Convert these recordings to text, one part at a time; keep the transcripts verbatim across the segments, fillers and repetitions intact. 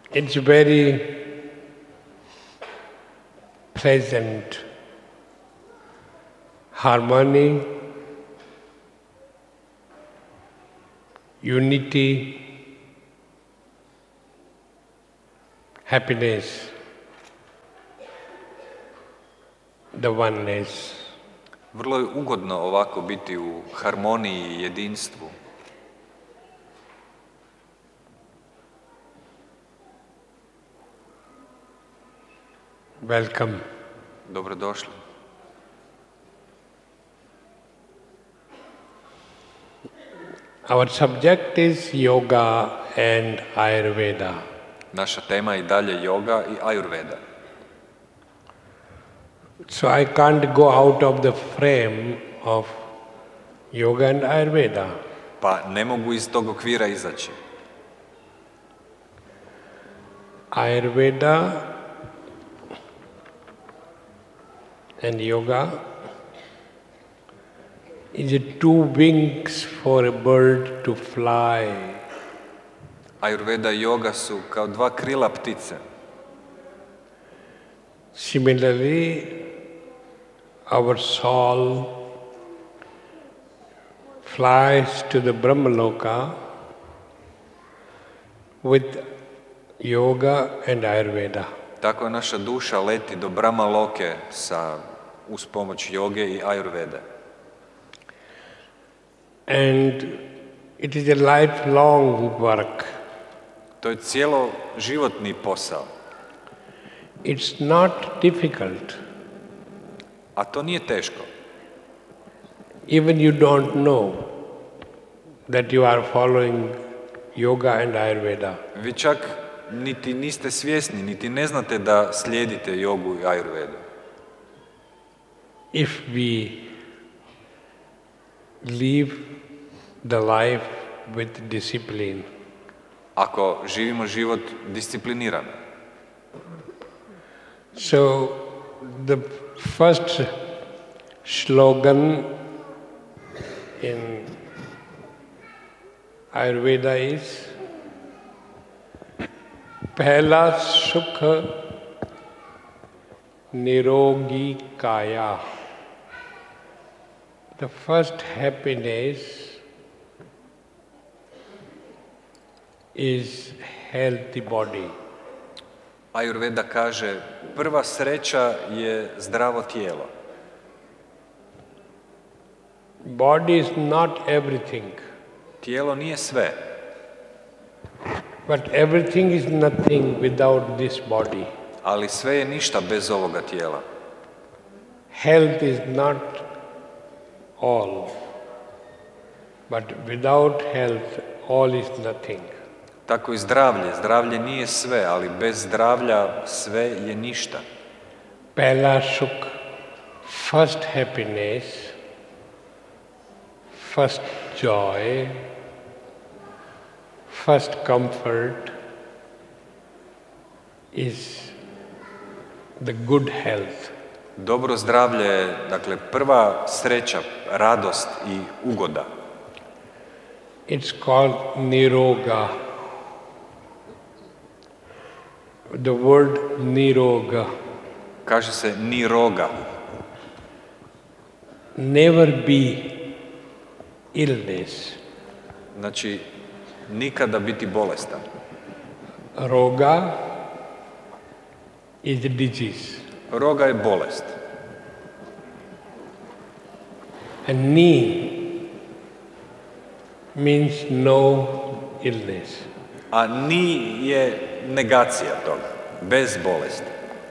It's very pleasant harmony, unity, happiness, the oneness. Vrlo je ugodno ovako biti u harmoniji i jedinstvu. Welcome. Dobrodošli. Our subject is yoga and Ayurveda. Naša tema je i dalje yoga i Ayurveda. So I can't go out of the frame of yoga and Ayurveda. Pa ne mogu iz tog okvira izaći. Ayurveda and yoga is a two wings for a bird to fly. Ayurveda i yoga su kao dva krila ptice. Similarly, our soul flies to the Brahmaloka with yoga and Ayurveda. Tako naša duša leti do Brahma Loke sa, uz pomoć joge i Ayurvede. And it is a lifelong work. To je cijelo životni posao. It's not difficult. A to nije teško. Even you don't know that you are following yoga and Ayurveda. Vi čak niti niste svjesni, niti ne znate da slijedite jogu i Ayurvedu. If we live the life with discipline. Ako živimo život disciplinirano. So the first slogan in Ayurveda is Pehla Sukha Nirogi Kaya. The first happiness is healthy body. Ayurveda kaže, prva sreća je zdravo tijelo. Body is not everything. Tijelo nije sve. But everything is nothing without this body. Ali sve je ništa bez ovoga tijela. Health is not all. But without health, all is nothing. Tako i zdravlje. Zdravlje nije sve, ali bez zdravlja sve je ništa. Pehla sukh, first happiness, first joy, first comfort is the good health. Dobro zdravlje je, dakle, prva sreća, radost i ugoda. It's called niroga. The word niroga. Kaže se niroga. Never be illness. Znači, nikada biti bolestan. Roga is a disease. Roga je bolest. And ni means no illness. A ni je negacija toga, bez bolesti.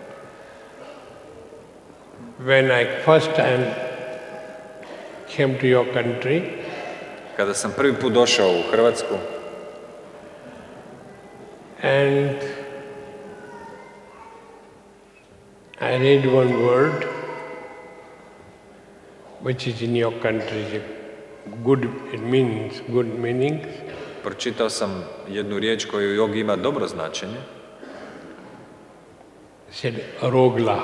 When I first time came to your country, Kada sam prvi put došao u Hrvatsku and I read one word which is in your country, good, it means good meaning. pročitao sam jednu riječ koju u jogi ima dobro značenje. Said rogla.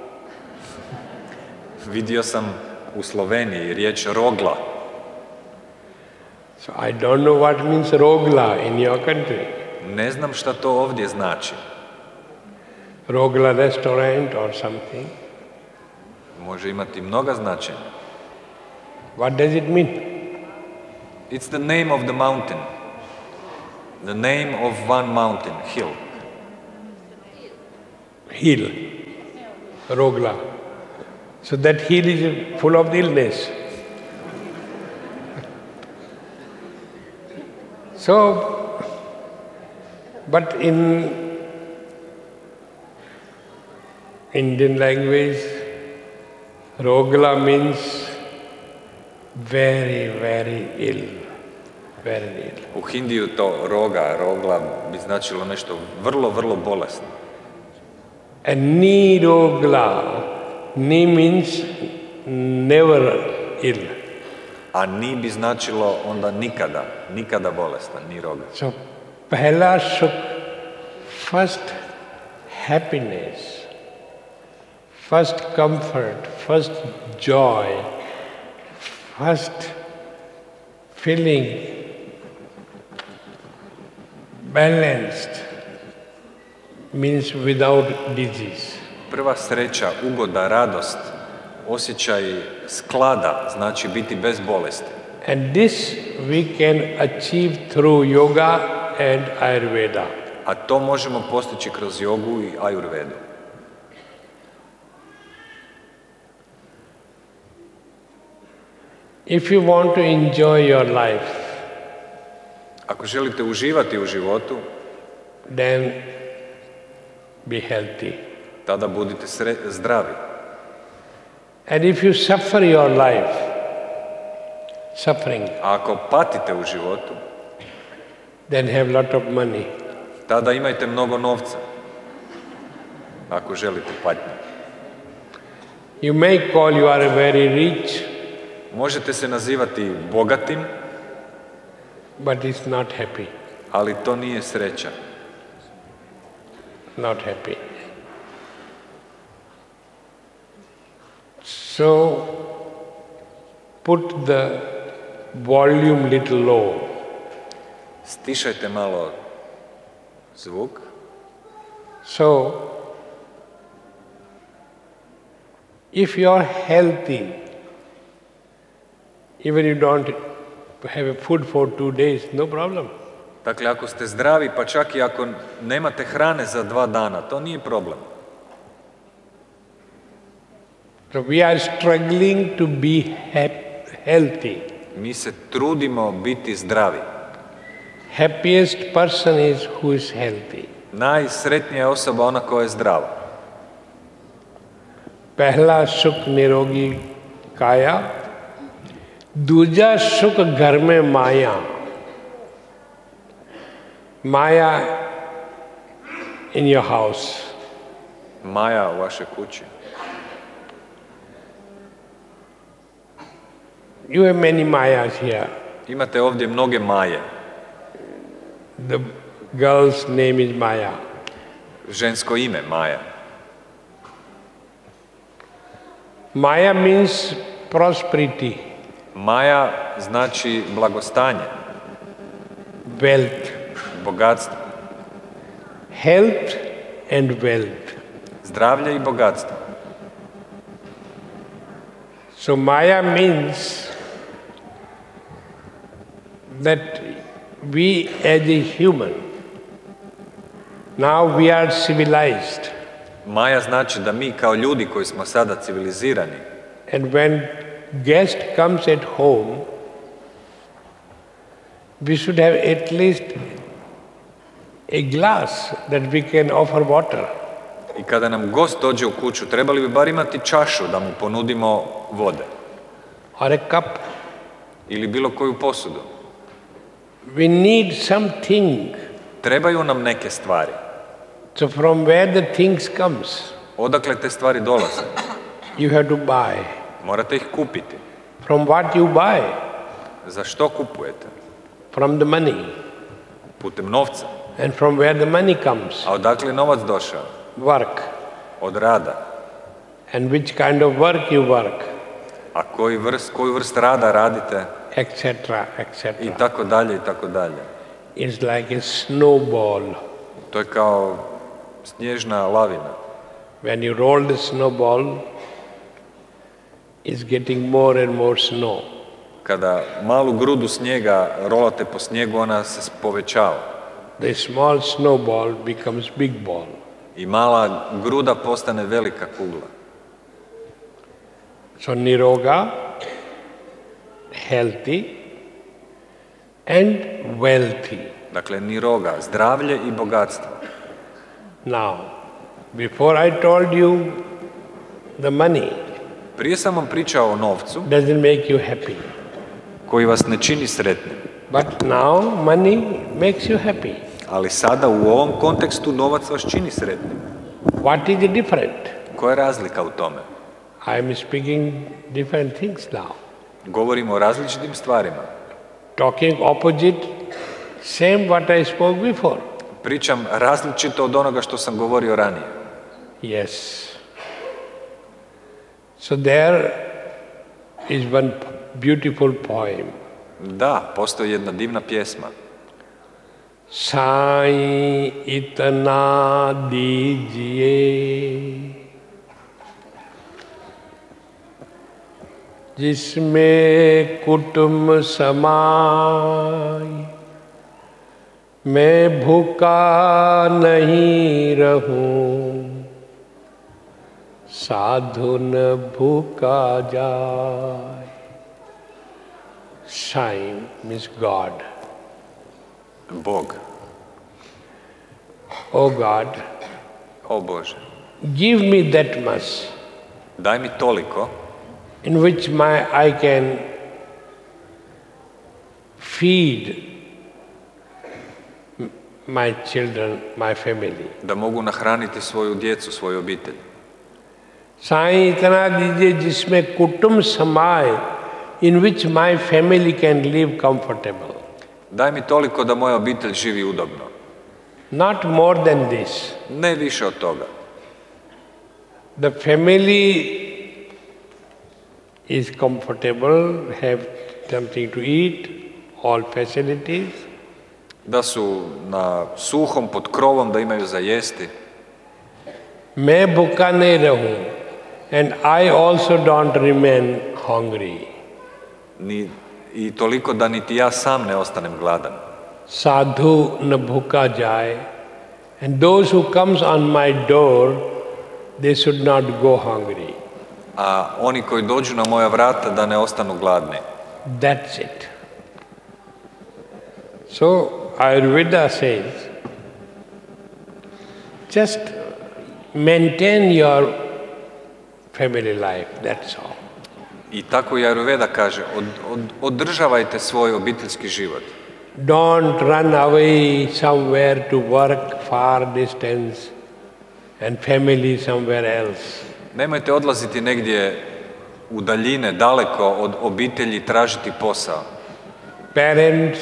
Vidio sam u Sloveniji riječ rogla. So I don't know what means rogla in your country. Ne znam šta to ovdje znači. Rogla restaurant or something. Može imati mnoga značenja. What does it mean? It's the name of the mountain. The name of one mountain, hill. Hill. Rogla. So that hill is full of illness. So, but in Indian language, Rogla means very, very ill. Very ill. U Hindiju to roga, rogla bi značilo nešto vrlo, vrlo bolesno. And ni Rogla, ni means never ill. A ni bi značilo onda nikada, nikada bolestan, ni roga. So, pehla sukh, first happiness, first comfort, first joy, first feeling balanced means without disease. Prva sreća, ugoda, radost, osjećaj sklada, znači biti bez bolesti. And this we can achieve through yoga and Ayurveda. A to možemo postići kroz jogu i ajurvedu. If you want to enjoy your life, ako želite uživati u životu, then be healthy. tada budite sre- zdravi. And if you suffer your life, suffering, A ako patite u životu, then have lot of money. tada imajte mnogo novca. Ako želite patnju. You may call you are very rich, Možete se nazivati bogatim, but it's not happy. ali to nije sreća. Not happy. So, put the volume little low. Stišajte malo zvuk. So, if you are healthy, even you don't have a food for two days, no problem. Dakle, ako ste zdravi, pa čak i ako nemate hrane za dva dana, to nije problem. So we are struggling to be hap- healthy. Mi se trudimo biti zdravi. Happiest person is who is healthy. Najsretnija je osoba ona koja je zdrava. पहला सुख निरोगी काया, दूजा सुख घर में माया. Maya in your house. Maja u vašoj kući. You have many Mayas here. Imate ovdje mnoge Maje. The girl's name is Maya. Žensko ime Maja. Maya means prosperity, Maja znači blagostanje, wealth, bogatstvo, health and wealth. zdravlje i bogatstvo. So Maya means that we as a human, now we are civilized. Maja znači da mi kao ljudi koji smo sada civilizirani, And when guest comes at home, we should have at least a glass that we can offer water. i kada nam gost dođe u kuću, trebali bi bar imati čašu da mu ponudimo vode Or a cup. ili bilo koju posudu. We need something. Trebaju nam neke stvari. So from where the things comes, Odakle te stvari dolaze? you have to buy. Morate ih kupiti. From what you buy? Za što kupujete? From the money. Putem novca. And from where the money comes? A odakle je novac došao? Work. Od rada. And which kind of work you work, A koji vrst, koju vrst rada radite? et cetera, et I cetera. tako dalje, i tako dalje. is like a snowball. To je kao snježna lavina. When you roll the snowball, it's getting more and more snow. Kada malu grudu snijega rolate po snijegu, ona se povećava. The small snowball becomes big ball. I mala gruda postane velika kugla. So niroga, healthy and wealthy. Dakle, niroga, zdravlje i bogatstvo. Now, before I told you the money Prije sam vam pričao o novcu doesn't make you happy. koji vas ne čini sretnim. But now money makes you happy. Ali sada u ovom kontekstu novac vas čini sretnim. What is the different? Koja je razlika u tome? I am speaking different things now. Govorimo o različitim stvarima. Talking opposite, same what I spoke before. Pričam različito od onoga što sam govorio ranije. Yes. So there is one beautiful poem. Da, postoji jedna divna pjesma. Sai इतना दीजिए जिसमें कुटुम्ब समाए मैं भूखा नहीं रहूं साधु न भूखा जाए. Saint means God. Bog. Oh God, O Bože, give me that much daj mi toliko in which my I can feed my children, my family. da mogu nahraniti svoju djecu, svoju obitelj. Sai इतना दीजिए जिसमें कुटुंब समाए in which my family can live comfortable. Daj mi toliko da moja obitelj živi udobno. Not more than this. Ne više od toga. The family is comfortable, have something to eat, all facilities. Da su na suhom pod krovom, da imaju za jesti. मैं भूखा नहीं रहूं and I also don't remain hungry. Ni, I toliko da niti ja sam ne ostanem gladan. Sadhu na bhuka jaye, and those who comes on my door, they should not go hungry. A oni koji dođu na moja vrata da ne ostanu gladni. That's it. So Ayurveda says, just maintain your family life, that's all. I tako i Ayurveda kaže, od, od, održavajte svoj obiteljski život. Don't run away somewhere to work far distance and family somewhere else. Nemojte odlaziti negdje u daljine, daleko od obitelji, tražiti posao. Parents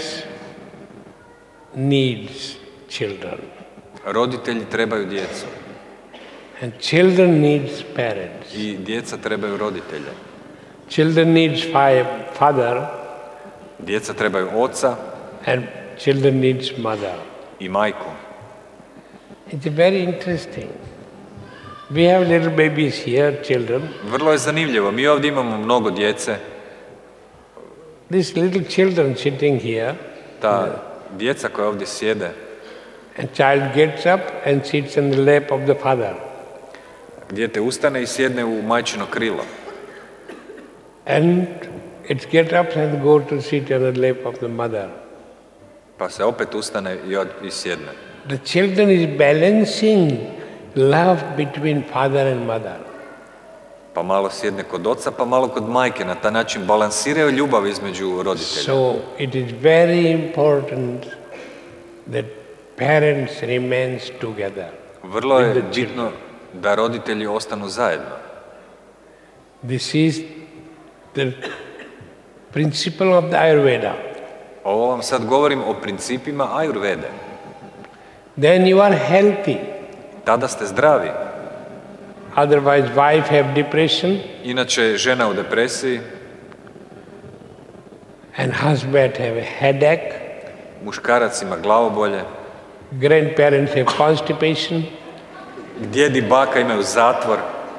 needs children. Roditelji trebaju djecu. And children needs parents. I djeca trebaju roditelje. Children needs father. Djeca trebaju oca. And children needs mother. I majku. It's very interesting. We have little babies here, children. Vrlo je zanimljivo. Mi ovdje imamo mnogo djece. These little children sitting here. Ta djeca koja ovdje sjede. And child gets up and sits in the lap of the father. Dijete ustane i sjedne u majčino krilo. And it gets up and go to sit on the lap of the mother. Pa se opet ustane i, od, i sjedne. The children is balancing love between father and mother. Pa malo sjedne kod oca, pa malo kod majke. Na taj način balansiraju ljubav između roditelja. So it is very important that parents remains together. Vrlo je bitno da roditelji ostanu zajedno. This is the principle of the Ayurveda. Ovo vam sad govorim o principima Ayurvede. Then you are healthy. Tada ste zdravi. Otherwise wife have depression. Inače žena u depresiji. And husband have a headache. muškarac ima glavobolje, grandparents have constipation, djed i baka imaju zatvor,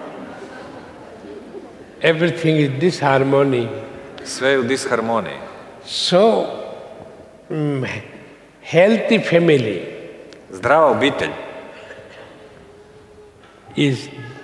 everything is disharmony. sve je u disharmoniji. So, mm, healthy family Zdrava obitelj is